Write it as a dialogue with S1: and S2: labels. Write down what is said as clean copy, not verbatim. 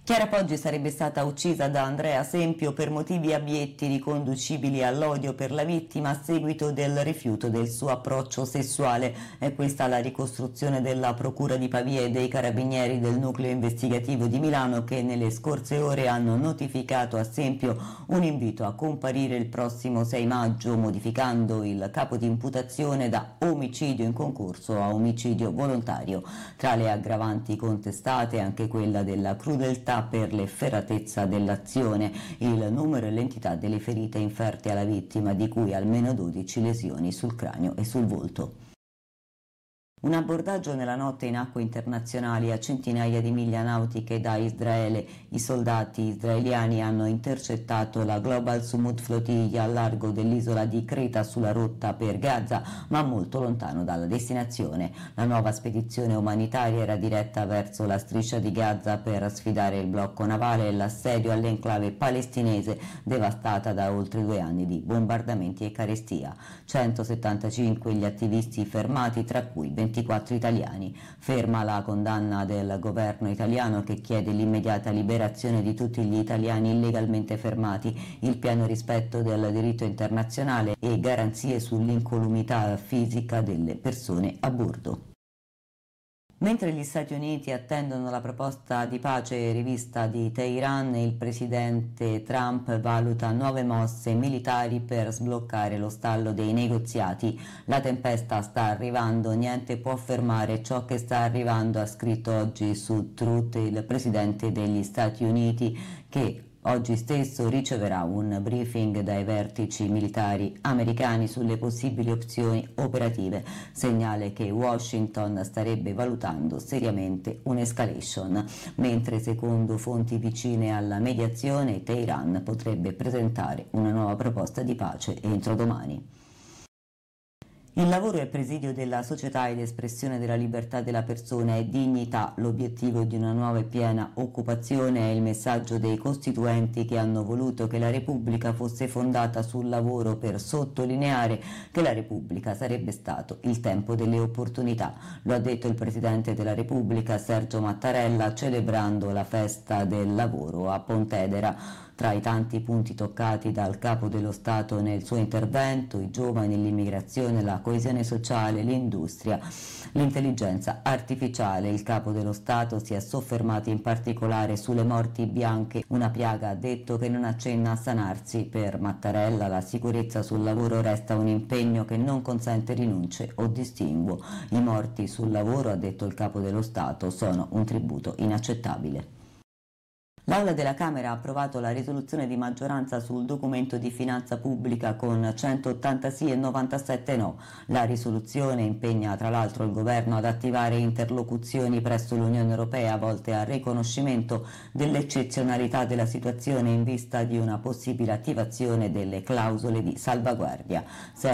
S1: Chiara Poggi sarebbe stata uccisa da Andrea Sempio per motivi abietti riconducibili all'odio per la vittima a seguito del rifiuto del suo approccio sessuale. È questa la ricostruzione della Procura di Pavia e dei Carabinieri del Nucleo Investigativo di Milano, che nelle scorse ore hanno notificato a Sempio un invito a comparire il prossimo 6 maggio, modificando il capo di imputazione da omicidio in concorso a omicidio volontario. Tra le aggravanti contestate anche quella della crudeltà per l'efferatezza dell'azione, il numero e l'entità delle ferite inferte alla vittima, di cui almeno 12 lesioni sul cranio e sul volto. Un abbordaggio nella notte in acque internazionali a centinaia di miglia nautiche da Israele. I soldati israeliani hanno intercettato la Global Sumud Flotilla al largo dell'isola di Creta sulla rotta per Gaza, ma molto lontano dalla destinazione. La nuova spedizione umanitaria era diretta verso la striscia di Gaza per sfidare il blocco navale e l'assedio all'enclave palestinese devastata da oltre 2 anni di bombardamenti e carestia. 175 gli attivisti fermati, tra cui 24 italiani. Ferma la condanna del governo italiano, che chiede l'immediata liberazione di tutti gli italiani illegalmente fermati, il pieno rispetto del diritto internazionale e garanzie sull'incolumità fisica delle persone a bordo. Mentre gli Stati Uniti attendono la proposta di pace rivista di Teheran, il presidente Trump valuta nuove mosse militari per sbloccare lo stallo dei negoziati. La tempesta sta arrivando, niente può fermare ciò che sta arrivando, ha scritto oggi su Truth il presidente degli Stati Uniti, che oggi stesso riceverà un briefing dai vertici militari americani sulle possibili opzioni operative, segnale che Washington starebbe valutando seriamente un'escalation, mentre secondo fonti vicine alla mediazione Teheran potrebbe presentare una nuova proposta di pace entro domani. Il lavoro è presidio della società ed espressione della libertà della persona e dignità. L'obiettivo di una nuova e piena occupazione è il messaggio dei costituenti, che hanno voluto che la Repubblica fosse fondata sul lavoro, per sottolineare che la Repubblica sarebbe stato il tempo delle opportunità. Lo ha detto il Presidente della Repubblica Sergio Mattarella celebrando la festa del lavoro a Pontedera. Tra i tanti punti toccati dal Capo dello Stato nel suo intervento, i giovani, l'immigrazione, la coesione sociale, l'industria, l'intelligenza artificiale. Il Capo dello Stato si è soffermato in particolare sulle morti bianche, una piaga, ha detto, che non accenna a sanarsi. Per Mattarella la sicurezza sul lavoro resta un impegno che non consente rinunce o distinguo. I morti sul lavoro, ha detto il Capo dello Stato, sono un tributo inaccettabile. L'Aula della Camera ha approvato la risoluzione di maggioranza sul documento di finanza pubblica con 180 sì e 97 no. La risoluzione impegna tra l'altro il governo ad attivare interlocuzioni presso l'Unione Europea volte al riconoscimento dell'eccezionalità della situazione in vista di una possibile attivazione delle clausole di salvaguardia.